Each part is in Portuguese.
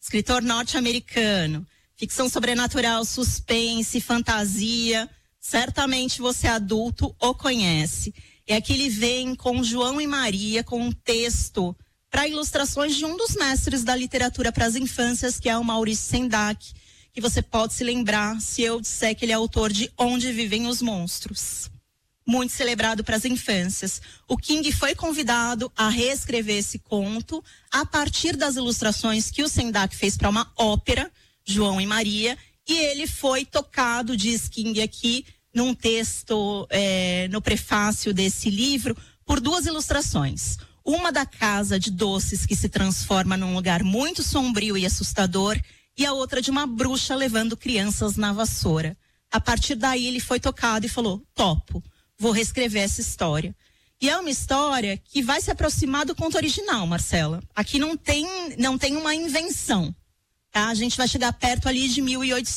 escritor norte-americano, ficção sobrenatural, suspense, fantasia. Certamente você adulto o conhece. E aqui ele vem com João e Maria, com um texto para ilustrações de um dos mestres da literatura para as infâncias, que é o Maurice Sendak, que você pode se lembrar se eu disser que ele é autor de Onde Vivem os Monstros. Muito celebrado para as infâncias. O King foi convidado a reescrever esse conto a partir das ilustrações que o Sendak fez para uma ópera, João e Maria, e ele foi tocado, diz King aqui, num texto, no prefácio desse livro, por duas ilustrações. Uma da casa de doces que se transforma num lugar muito sombrio e assustador, e a outra de uma bruxa levando crianças na vassoura. A partir daí ele foi tocado e falou, topo, vou reescrever essa história. E é uma história que vai se aproximar do conto original, Marcela. Aqui não tem uma invenção. Tá? A gente vai chegar perto ali de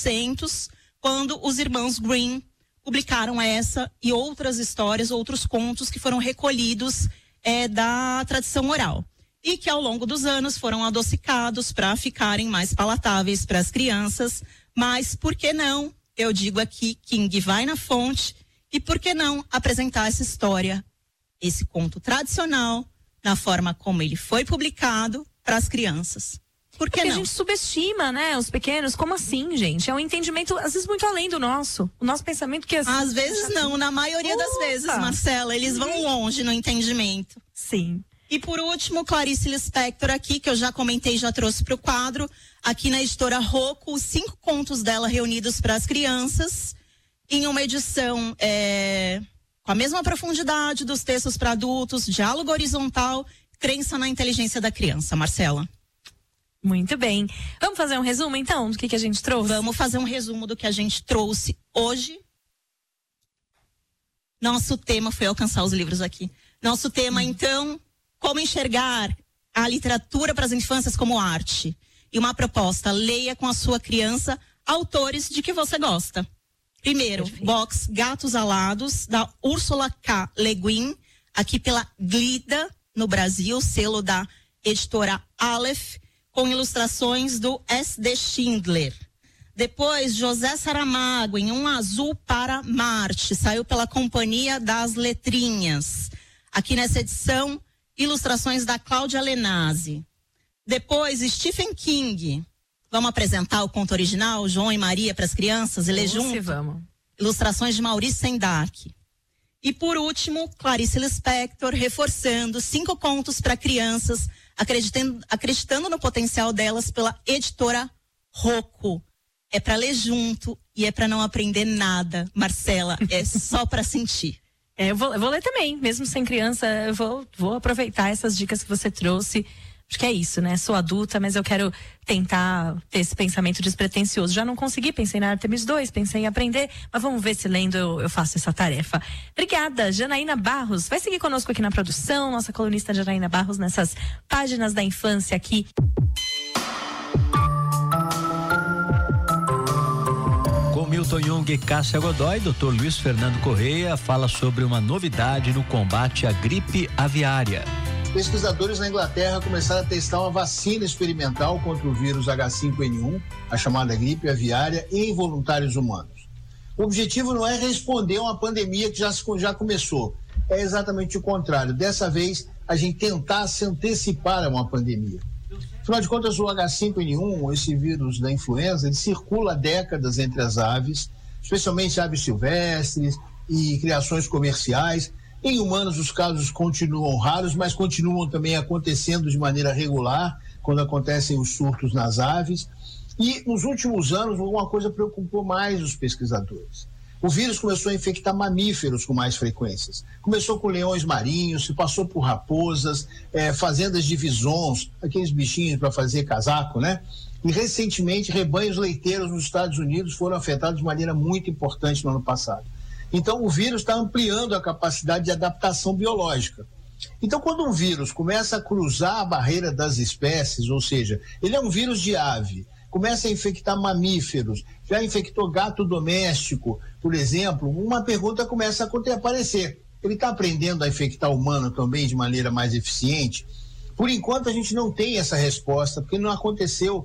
1800, quando os irmãos Grimm publicaram essa e outras histórias, outros contos que foram recolhidos da tradição oral. E que ao longo dos anos foram adocicados para ficarem mais palatáveis para as crianças. Mas por que não? Eu digo aqui, King vai na fonte, e por que não apresentar essa história, esse conto tradicional, na forma como ele foi publicado para as crianças? Por que não? A gente subestima, né, os pequenos. Como assim, gente? É um entendimento, às vezes, muito além do nosso. O nosso pensamento que... Às vezes não, na maioria das vezes, Marcela. Eles vão longe no entendimento. Sim. E por último, Clarice Lispector aqui, que eu já comentei, já trouxe para o quadro. Aqui na editora Rocco, os 5 contos dela reunidos para as crianças. Em uma edição com a mesma profundidade dos textos para adultos, diálogo horizontal, crença na inteligência da criança. Marcela. Muito bem. Vamos fazer um resumo, então, do que a gente trouxe? Vamos fazer um resumo do que a gente trouxe hoje. Nosso tema foi alcançar os livros aqui. Nosso tema, então, como enxergar a literatura para as infâncias como arte. E uma proposta, leia com a sua criança autores de que você gosta. Primeiro, perfeito. Box Gatos Alados, da Ursula K. Le Guin, aqui pela Glida, no Brasil, selo da editora Aleph, com ilustrações do S.D. Schindler. Depois, José Saramago, em Um Azul para Marte, saiu pela Companhia das Letrinhas. Aqui nessa edição, ilustrações da Cláudia Lenazzi. Depois, Stephen King. Vamos apresentar o conto original, João e Maria, para as crianças e ler junto? Vamos. Ilustrações de Maurice Sendak. E por último, Clarice Lispector, reforçando 5 contos para crianças, acreditando no potencial delas pela editora Rocco. É para ler junto e é para não aprender nada, Marcela, é só para sentir. Eu vou ler também, mesmo sem criança, eu vou aproveitar essas dicas que você trouxe. Acho que é isso, né? Sou adulta, mas eu quero tentar ter esse pensamento despretensioso. Já não consegui, pensei na Artemis 2, pensei em aprender, mas vamos ver se lendo eu faço essa tarefa. Obrigada, Janaína Barros. Vai seguir conosco aqui na produção, nossa colunista Janaína Barros, nessas páginas da infância aqui. Com Milton Jung e Cássia Godoy, Dr. Luiz Fernando Correia fala sobre uma novidade no combate à gripe aviária. Pesquisadores na Inglaterra começaram a testar uma vacina experimental contra o vírus H5N1, a chamada gripe aviária, em voluntários humanos. O objetivo não é responder a uma pandemia que já começou, é exatamente o contrário. Dessa vez, a gente tentar se antecipar a uma pandemia. Afinal de contas, o H5N1, esse vírus da influenza, ele circula há décadas entre as aves, especialmente aves silvestres e criações comerciais. Em humanos, os casos continuam raros, mas continuam também acontecendo de maneira regular, quando acontecem os surtos nas aves. E nos últimos anos, alguma coisa preocupou mais os pesquisadores. O vírus começou a infectar mamíferos com mais frequências. Começou com leões marinhos, se passou por raposas, fazendas de visons, aqueles bichinhos para fazer casaco, né? E recentemente, rebanhos leiteiros nos Estados Unidos foram afetados de maneira muito importante no ano passado. Então, o vírus está ampliando a capacidade de adaptação biológica. Então, quando um vírus começa a cruzar a barreira das espécies, ou seja, ele é um vírus de ave, começa a infectar mamíferos, já infectou gato doméstico, por exemplo, uma pergunta começa a aparecer. Ele está aprendendo a infectar humano também de maneira mais eficiente? Por enquanto, a gente não tem essa resposta, porque não aconteceu